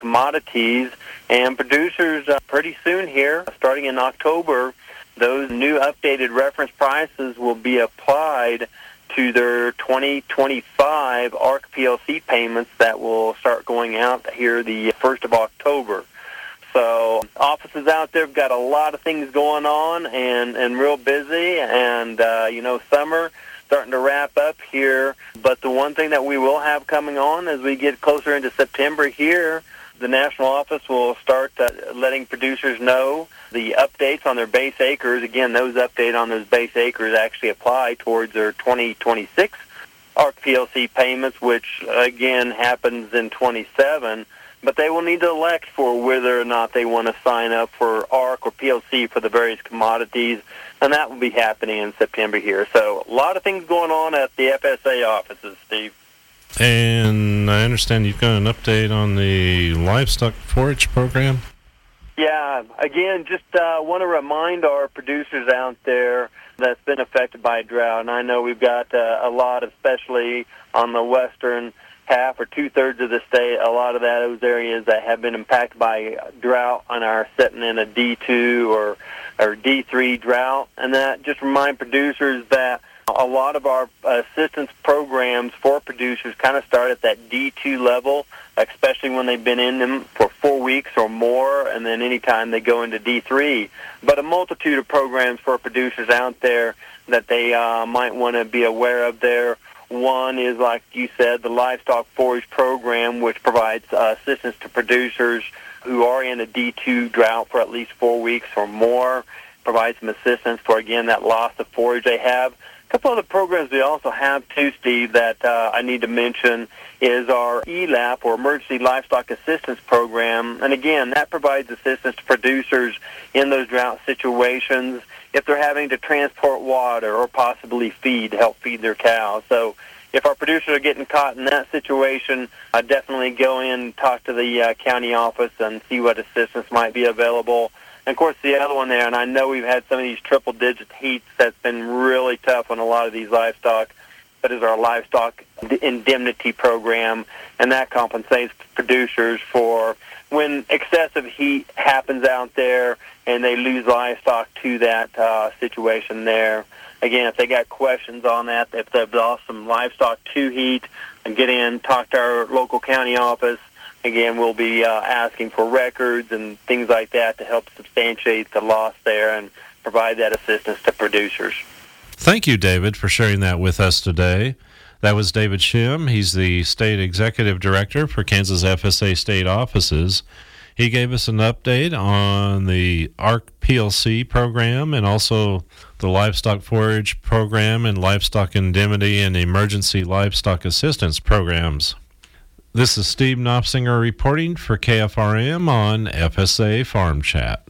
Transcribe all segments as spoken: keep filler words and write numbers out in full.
commodities. And producers, uh, pretty soon here, starting in October, those new updated reference prices will be applied to their twenty twenty-five A R C P L C payments that will start going out here the first of October. So offices out there have got a lot of things going on and, and real busy, and, uh, you know, summer starting to wrap up here. But the one thing that we will have coming on as we get closer into September here, the national office will start uh, letting producers know the updates on their base acres. Again, those updates on those base acres actually apply towards their twenty twenty-six A R C P L C payments, which, again, happens in twenty-seven. But they will need to elect for whether or not they want to sign up for A R C or P L C for the various commodities, and that will be happening in September here. So a lot of things going on at the F S A offices, Steve. And I understand you've got an update on the livestock forage program? Yeah, again, just uh, want to remind our producers out there that's been affected by drought. And I know we've got uh, a lot, especially on the western half or two-thirds of the state, a lot of that, those areas that have been impacted by drought and are sitting in a D two or, or D three drought. And that just remind producers that a lot of our assistance programs for producers kind of start at that D two level, especially when they've been in them for four weeks or more, and then anytime they go into D three. But a multitude of programs for producers out there that they uh, might want to be aware of there. One is, like you said, the Livestock Forage Program, which provides uh, assistance to producers who are in a D two drought for at least four weeks or more, provides some assistance for, again, that loss of forage they have. A couple other programs we also have, too, Steve, that uh, I need to mention is our E L A P, or Emergency Livestock Assistance Program. And, again, that provides assistance to producers in those drought situations if they're having to transport water or possibly feed to help feed their cows. So if our producers are getting caught in that situation, I definitely go in and talk to the uh, county office and see what assistance might be available. And, of course, the other one there, and I know we've had some of these triple-digit heats that's been really tough on a lot of these livestock, that is our Livestock Indemnity Program, and that compensates producers for when excessive heat happens out there and they lose livestock to that uh, situation there. Again, if they got questions on that, if they've lost some livestock to heat, and get in, talk to our local county office. Again, we'll be uh, asking for records and things like that to help substantiate the loss there and provide that assistance to producers. Thank you, David, for sharing that with us today. That was David Shim. He's the State Executive Director for Kansas F S A State Offices. He gave us an update on the A R C P L C program and also the Livestock Forage Program and Livestock Indemnity and Emergency Livestock Assistance Programs. This is Steve Knopsinger reporting for K F R M on F S A Farm Chat.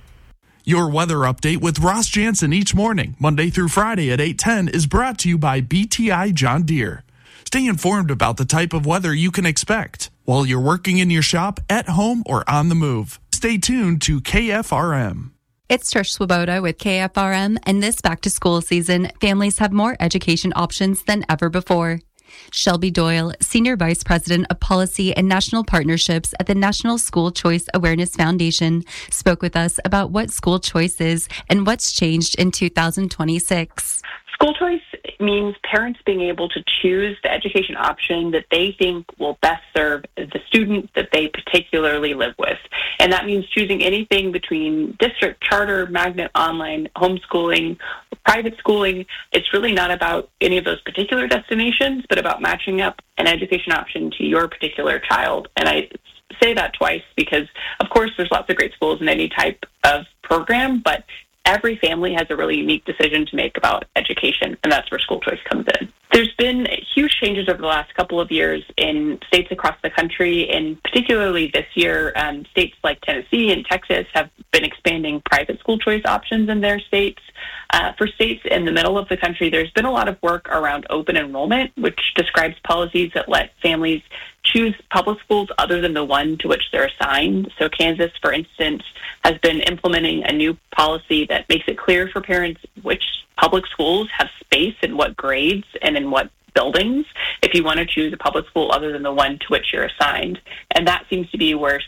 Your weather update with Ross Jansen each morning, Monday through Friday at eight ten, is brought to you by B T I John Deere. Stay informed about the type of weather you can expect while you're working in your shop, at home, or on the move. Stay tuned to K F R M. It's Trish Swoboda with K F R M, and this back-to-school season, families have more education options than ever before. Shelby Doyle, Senior Vice President of Policy and National Partnerships at the National School Choice Awareness Foundation, spoke with us about what school choice is and what's changed in two thousand twenty-six. School choice means parents being able to choose the education option that they think will best serve the student that they particularly live with. And that means choosing anything between district, charter, magnet, online, homeschooling, private schooling. It's really not about any of those particular destinations, but about matching up an education option to your particular child. And I say that twice because, of course, there's lots of great schools in any type of program, but every family has a really unique decision to make about education, and that's where school choice comes in. There's been huge changes over the last couple of years in states across the country, and particularly this year, um, states like Tennessee and Texas have been expanding private school choice options in their states. Uh, for states in the middle of the country, there's been a lot of work around open enrollment, which describes policies that let families choose public schools other than the one to which they're assigned. So Kansas, for instance, has been implementing a new policy that makes it clear for parents which public schools have space in what grades and in what buildings if you want to choose a public school other than the one to which you're assigned. And that seems to be where